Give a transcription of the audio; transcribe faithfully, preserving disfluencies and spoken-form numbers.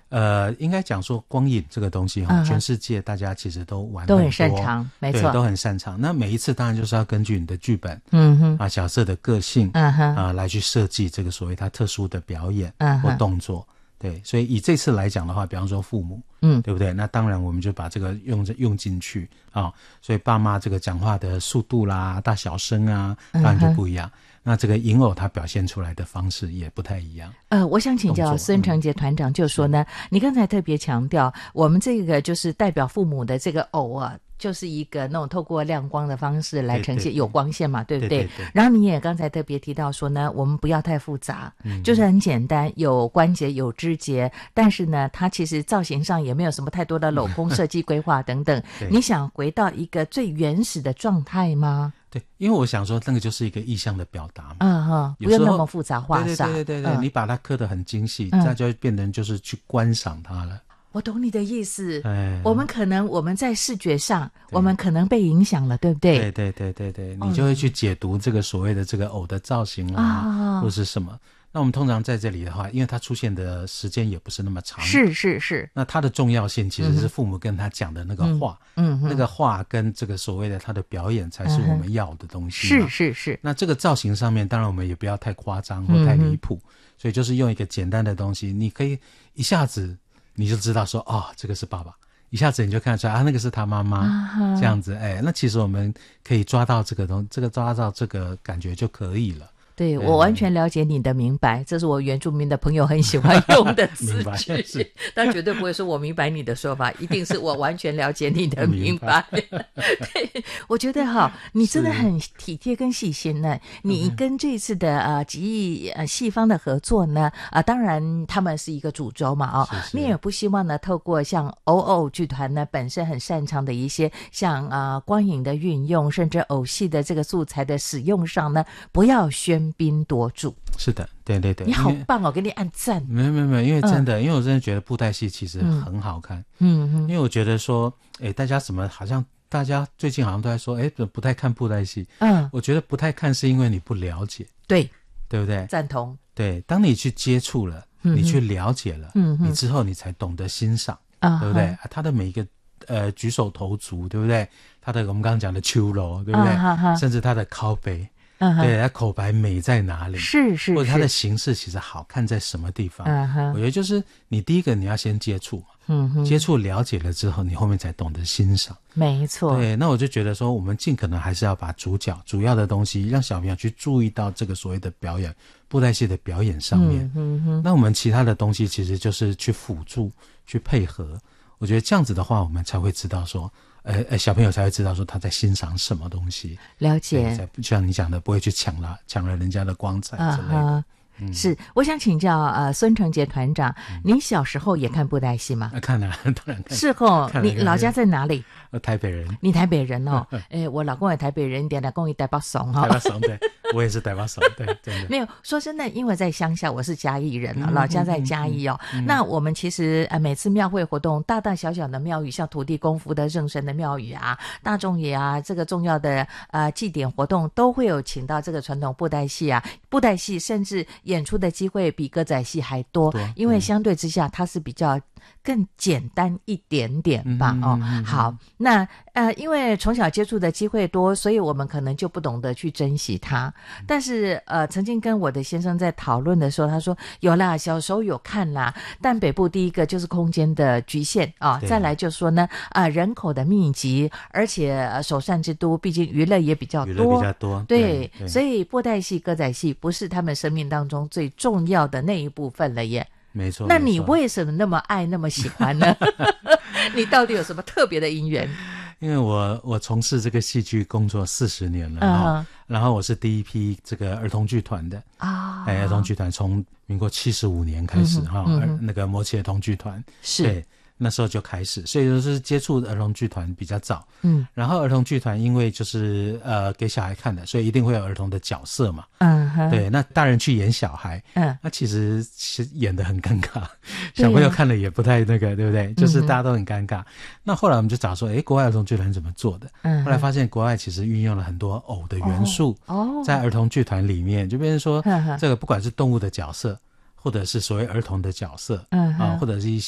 呃，应该讲说光影这个东西哈、 嗯， 全世界大家其实都玩都很多擅长，没错， 对，都很擅长。那每一次当然就是要根据你的剧本， 嗯哼， 啊，角色的个性， 嗯哼， 啊，来去设计这个所谓他特殊的表演嗯或动作。对，所以以这次来讲的话，比方说父母， 嗯， 对不对？那当然我们就把这个用用进去啊，所以爸妈这个讲话的速度啦、大小声啊，当然就不一样。嗯、那这个银偶他表现出来的方式也不太一样。 呃，我想请教孙成杰团长，就说呢，嗯、你刚才特别强调，我们这个就是代表父母的这个偶啊。就是一个那种透过亮光的方式来呈现，对对对，有光线嘛，对不对？ 对对对。 然后你也刚才特别提到说呢，我们不要太复杂，嗯、就是很简单，有关节有肢节，但是呢，它其实造型上也没有什么太多的镂空设计规划等等。你想回到一个最原始的状态吗？ 对，因为我想说，那个就是一个意象的表达嘛， 嗯哼，不用那么复杂化， 对对对对对，嗯、你把它刻得很精细，那、嗯、就会变成就是去观赏它了。 我懂你的意思， 哎， 我们可能我们在视觉上，我们可能被影响了，对不对？ 对对对对对，你就会去解读这个所谓的这个偶的造型啊，哦、或是什么。那我们通常在这里的话，因为它出现的时间也不是那么长， 是是是。 那它的重要性其实是父母跟他讲的那个话，嗯，那个话跟这个所谓的他的表演才是我们要的东西。 是是是。 那这个造型上面，当然我们也不要太夸张或太离谱，嗯、所以就是用一个简单的东西，你可以一下子。你就知道说哦，这个是爸爸，一下子你就看得出来啊，那个是他妈妈，啊、这样子，哎，那其实我们可以抓到这个东，这个抓到这个感觉就可以了。 对，我完全了解你的明白，这是我原住民的朋友很喜欢用的词句，但绝对不会说我明白你的说法，一定是我完全了解你的明白。对，我觉得哈，你真的很体贴跟细心呢。你跟这次的呃极艺呃戏方的合作呢，啊、呃，当然他们是一个主轴嘛，哦，是是你也不希望呢透过像偶偶剧团呢本身很擅长的一些像啊、呃、光影的运用，甚至偶戏的这个素材的使用上呢，不要喧宾夺主。 是的，对对对， 你好棒哦，给你按赞。 没有没有没有，因为真的、嗯、因为我真的觉得布袋戏其实很好看。嗯嗯，因为我觉得说诶大家什么好像大家最近好像都在说诶不太看布袋戏。嗯，我觉得不太看是因为你不了解。 对， 对不对？ 赞同。 对，当你去接触了、嗯、你去了解了、嗯、你之后你才懂得欣赏、嗯、对不对、啊、他的每一个呃举手投足，对不对？他的我们刚刚讲的秋楼，对不对、嗯、甚至他的靠背，嗯、对，他口白美在哪里， 是是， 或者他的形式其实好看在什么地方、嗯、我觉得就是你第一个你要先接触嘛，嗯，接触了解了之后你后面才懂得欣赏。 没错。 对，那我就觉得说我们尽可能还是要把主角主要的东西让小朋友去注意到这个所谓的表演布袋戏的表演上面、嗯哼，那我们其他的东西其实就是去辅助去配合。我觉得这样子的话我们才会知道说呃呃，小朋友才会知道说他在欣赏什么东西。 了解， 就像你讲的不会去抢了抢了人家的光彩之类的、uh-huh 嗯、是，我想请教呃孙成杰团长、嗯、你小时候也看布袋戏吗？ 啊、看啊，当然看。 是哦，你老家在哪里？ 台北人。 你台北人哦。诶我老公也台北人，点来跟我台北怂哈。 台北怂，对，我也是台北怂，对，真的。 没有，说真的，因为在乡下，我是嘉义人、嗯、老家在嘉义哦、嗯、那我们其实呃每次庙会活动，大大小小的庙宇，像土地公福德正神的庙宇啊，大众爷啊，这个重要的呃祭典活动都会有请到这个传统布袋戏啊，布袋戏甚至演出的机会比歌仔戏还多，因为相对之下它是比较更简单一点点吧、嗯、哦、嗯、好，那呃因为从小接触的机会多，所以我们可能就不懂得去珍惜它、嗯、但是呃曾经跟我的先生在讨论的时候，他说有啦，小时候有看啦，但北部第一个就是空间的局限啊、哦，再来就说呢啊、呃、人口的密集，而且、呃、首善之都，毕竟娱乐也比较多， 娱乐比较多， 对, 对, 对， 所以布袋戏歌仔戏不是他们生命当中最重要的那一部分了耶。 没错。 那你为什么那么爱那么喜欢呢？你到底有什么特别的因缘？ 因为我我从事这个戏剧工作四十年了、uh-huh. 然后我是第一批这个儿童剧团的啊、uh-huh. 儿童剧团从民国七十五年开始哈、uh-huh. 那个摩奇儿童剧团是对那时候就开始，所以就是接触儿童剧团比较早，嗯，然后儿童剧团因为就是呃给小孩看的，所以一定会有儿童的角色嘛，嗯，对，那大人去演小孩，嗯，那其实其实演得很尴尬，小朋友看了也不太那个，对不对？就是大家都很尴尬。嗯、那后来我们就找说，诶，国外儿童剧团怎么做的？嗯，后来发现国外其实运用了很多偶的元素，哦，在儿童剧团里面，就变成说，这个不管是动物的角色，或者是所谓儿童的角色，嗯啊，或者是一些